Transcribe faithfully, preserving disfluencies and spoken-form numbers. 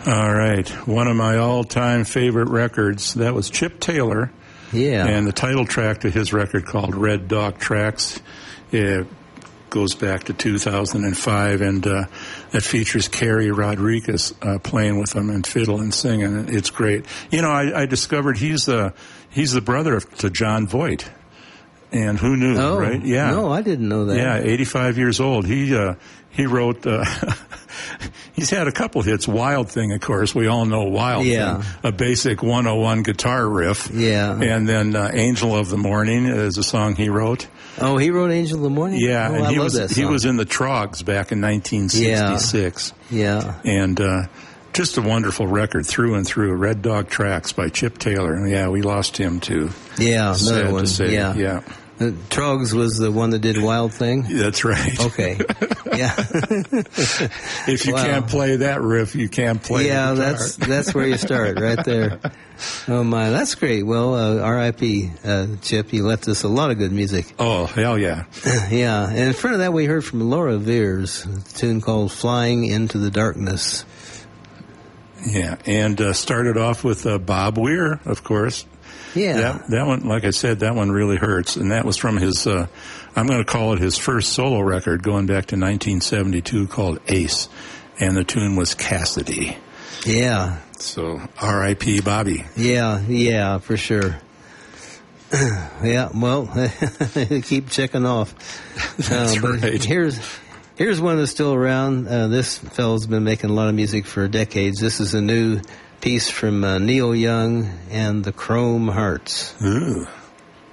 All right. One of my all-time favorite records, that was Chip Taylor. Yeah. And the title track to his record called Red Dog Tracks. It goes back to two thousand five, and uh, that features Kerry Rodriguez uh, playing with them and fiddle and singing. It's great. You know, I, I discovered he's the, he's the brother of, to John Voight. And who knew, oh, right? Yeah. No, I didn't know that. Yeah, eighty-five years old. He uh, he wrote, uh, he's had a couple hits. Wild Thing, of course. We all know Wild yeah. Thing. A basic one oh one guitar riff. Yeah. And then uh, Angel of the Morning is a song he wrote. Oh, he wrote Angel of the Morning? Yeah, oh, and I he love was that song. he was in the Trogs back in nineteen sixty-six. Yeah. yeah. And uh, just a wonderful record through and through. Red Dog Tracks by Chip Taylor. And yeah, we lost him too. Yeah, another Sad one. to say. Yeah. yeah. Uh, Trogs was the one that did Wild Thing? That's right. Okay. Yeah. If you wow. can't play that riff, you can't play Yeah, the guitar. that's that's where you start, right there. Oh, my. That's great. Well, uh, R I P, uh, Chip. You left us a lot of good music. Oh, hell yeah. Yeah. And in front of that, we heard from Laura Veers, a tune called Flying into the Darkness. Yeah, and uh, started off with uh, Bob Weir, of course. Yeah. That, that one, like I said, that one really hurts. And that was from his, uh, I'm going to call it his first solo record going back to nineteen seventy-two called Ace. And the tune was Cassidy. Yeah. So R I P Bobby. Yeah, yeah, for sure. Yeah, well, keep checking off. That's uh, but right. Here's, here's one that's still around. Uh, this fellow's been making a lot of music for decades. This is a new piece from uh, Neil Young and the Chrome Hearts. Ooh.